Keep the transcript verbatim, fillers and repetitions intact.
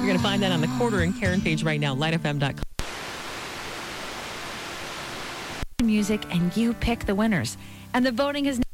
You're going to find that on the Quarter and Karen page right now, light f m dot com. Music, and you pick the winners. And the voting is